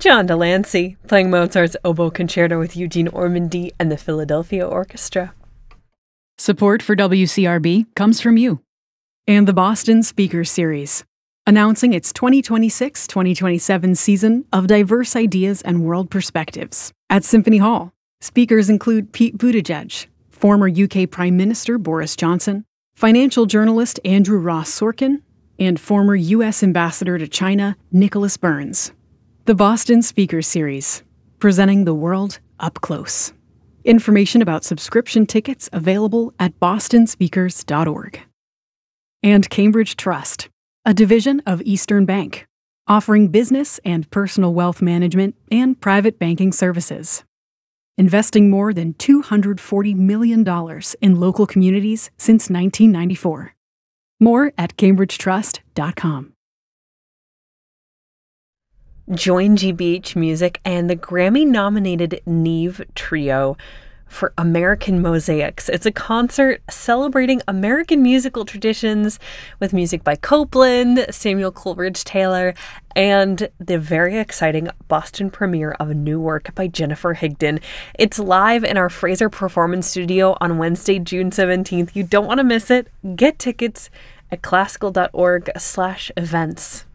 John Delancey, playing Mozart's Oboe Concerto with Eugene Ormandy and the Philadelphia Orchestra. Support for WCRB comes from you and the Boston Speakers Series, announcing its 2026-2027 season of diverse ideas and world perspectives. At Symphony Hall, speakers include Pete Buttigieg, former UK Prime Minister Boris Johnson, financial journalist Andrew Ross Sorkin, and former U.S. Ambassador to China Nicholas Burns. The Boston Speakers Series, presenting the world up close. Information about subscription tickets available at bostonspeakers.org. And Cambridge Trust, a division of Eastern Bank, offering business and personal wealth management and private banking services. Investing more than $240 million in local communities since 1994. More at cambridgetrust.com. Join GBH Music and the Grammy-nominated Neve Trio for American Mosaics. It's a concert celebrating American musical traditions with music by Copland, Samuel Coleridge Taylor, and the very exciting Boston premiere of a new work by Jennifer Higdon. It's live in our Fraser Performance Studio on Wednesday, June 17th. You don't want to miss it. Get tickets at classical.org/events.